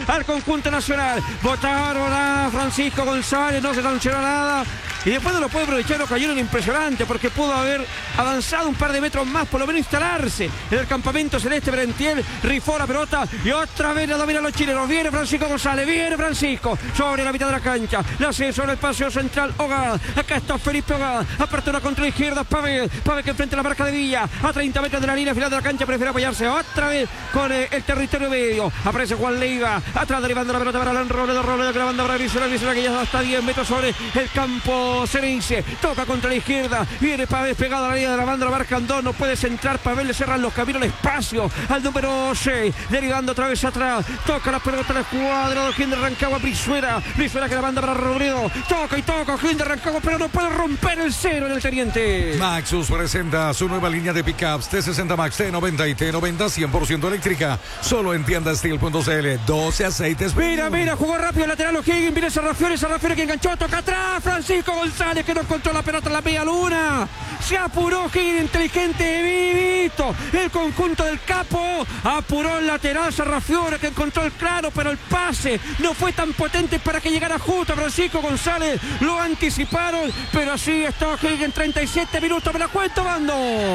al conjunto nacional. Votaron a Francisco González, no se sancionó nada. Y después no lo puede aprovechar los cayeron impresionante porque pudo haber avanzado un par de metros más, por lo menos instalarse en el campamento celeste. Berentiel rifó la pelota y otra vez la dominan los chilenos. Viene Francisco González, viene Francisco sobre la mitad de la cancha. La hace sobre el paseo central Ogada. Acá está Felipe Ogada. Aparte una contra la izquierda, Pavel que enfrenta la marca de Villa. A 30 metros de la línea final de la cancha prefiere apoyarse otra vez con el territorio medio. Aparece Juan Leiva. Atrás derivando la pelota para Alan Robledo que la manda para Brizuela que ya está a 10 metros sobre el campo. Cerense, toca contra la izquierda, viene Pavel pegado a la línea de la banda, la marca Andón, no puede centrar, Pavel le cerran los caminos, el espacio al número 6, derivando otra vez atrás, toca la pelota al cuadro, Gil de Rancagua, Brizuela que la manda para Robledo, toca Gil de Rancagua, pero no puede romper el cero en el Teniente. Maxus presenta su nueva línea de pickups T60 Max, T90 y T90 100% eléctrica, solo en tiendasteel.cl, 12 aceites. Mira, jugó rápido el lateral O'Higgins, viene Sarrafiore que enganchó, toca atrás, Francisco González que no encontró la pelota en la media luna. Se apuró O'Higgins, inteligente, vivito. El conjunto del Capo apuró el lateral Sarrafiore que encontró el claro, pero el pase no fue tan potente para que llegara justo a Francisco González. Lo anticiparon, pero así está O'Higgins, 37 minutos, me la cuento, Bando.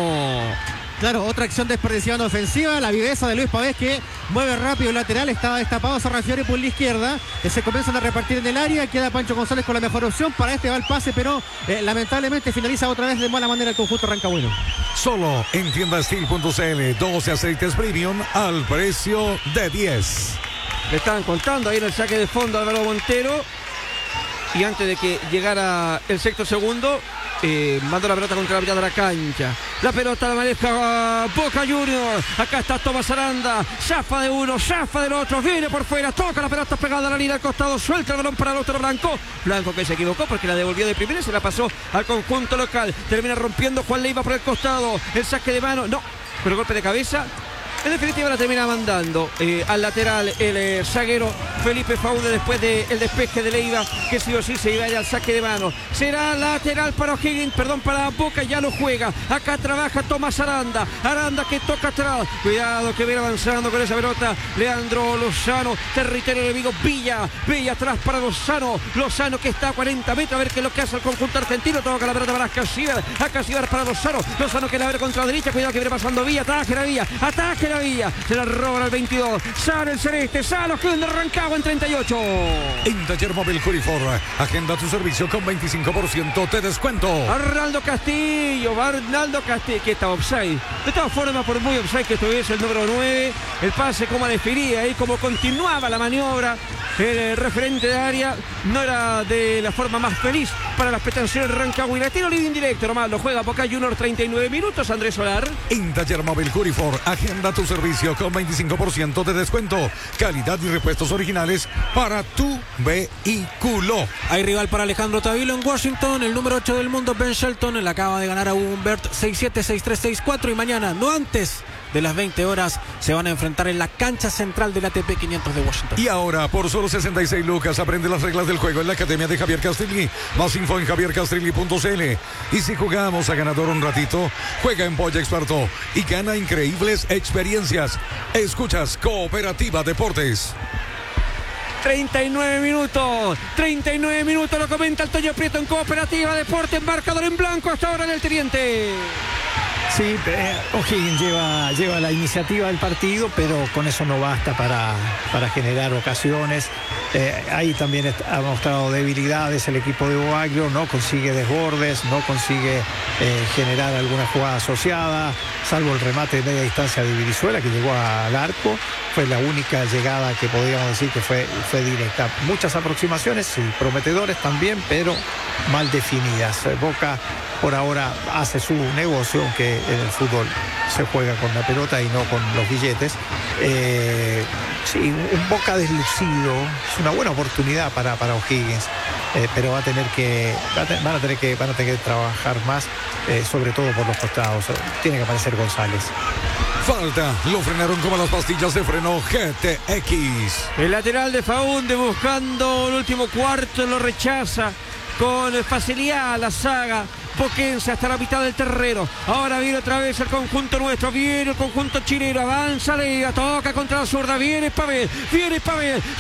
Claro, otra acción desperdiciada en ofensiva, la viveza de Luis Pavés que mueve rápido el lateral, estaba destapado Sarrafiore por la izquierda, se comienzan a repartir en el área, queda Pancho González con la mejor opción, para este va el pase, pero lamentablemente finaliza otra vez de mala manera el conjunto rancagüino. Solo en tiendasteel.cl, 12 aceites premium al precio de 10. Le estaban contando ahí en el saque de fondo a Álvaro Montero, y antes de que llegara el sexto segundo, mandó la pelota contra la mitad de la cancha. La pelota la maneja Boca Juniors. Acá está Tomás Aranda. Zafa de uno, zafa del otro. Viene por fuera, toca la pelota pegada a la línea al costado. Suelta el balón para el otro Blanco. Blanco que se equivocó porque la devolvió de primera y se la pasó al conjunto local. Termina rompiendo Juan Leiva por el costado. El saque de mano, no, pero golpe de cabeza. En definitiva la termina mandando al lateral el zaguero Felipe Faunde después del despeje de Leiva, que sí o sí se iba al saque de mano. Será lateral para O'Higgins, para Boca, ya lo juega. Acá trabaja Tomás Aranda que toca atrás. Cuidado que viene avanzando con esa pelota Leandro Lozano, territorio enemigo. Villa atrás para Lozano que está a 40 metros, a ver qué es lo que hace el conjunto argentino. Toca la pelota para Casíbar para Lozano que la abre contra la derecha. Cuidado que viene pasando Villa, ataque la Villa, se la roban al 22, sale el celeste, sale O'Higgins de Rancagua en 38. En Taller Móvil Curifor, agenda tu servicio con 25% de descuento. Arnaldo Castillo, que está offside. De todas formas, por muy offside que estuviese el número 9, el pase como definía y como continuaba la maniobra, el referente de área no era de la forma más feliz para las pretensiones rancagüinas. Tiro libre indirecto, nomás lo juega Boca Juniors, 39 minutos, Andrés Solar. En Taller Móvil Curifor, agenda tu servicio con 25% de descuento. Calidad y repuestos originales para tu vehículo. Hay rival para Alejandro Tavilo en Washington. El número 8 del mundo, Ben Shelton, le acaba de ganar a Humbert 6-7, 6-3, 6-4. Y mañana, no antes de las 20 horas, se van a enfrentar en la cancha central del ATP 500 de Washington. Y ahora, por solo 66 lucas, aprende las reglas del juego en la Academia de Javier Castrilli. Más info en javiercastrilli.cl. Y si jugamos a ganador un ratito, juega en Polla Experto y gana increíbles experiencias. Escuchas Cooperativa Deportes. 39 minutos, lo comenta el Toño Prieto en Cooperativa Deportes, marcador en blanco hasta ahora en el Teniente. Sí, O'Higgins lleva la iniciativa del partido, pero con eso no basta para generar ocasiones. Ahí también ha mostrado debilidades el equipo de Boaglio, no consigue desbordes, no consigue generar alguna jugada asociada, salvo el remate de media distancia de Brizuela que llegó al arco. Fue la única llegada que podríamos decir que fue directa. Muchas aproximaciones y prometedores también, pero mal definidas. Boca por ahora hace su negocio, aunque en el fútbol se juega con la pelota y no con los billetes. Sí, un Boca deslucido, es una buena oportunidad para O'Higgins, pero van a tener que trabajar más, sobre todo por los costados. Tiene que aparecer González. Falta, lo frenaron como las pastillas de freno GTX. El lateral de Faunde buscando el último cuarto, lo rechaza con facilidad la saga boquense hasta la mitad del terreno. Ahora viene otra vez el conjunto nuestro, viene el conjunto chileno, avanza Leiva, toca contra la zurda, viene Pavel,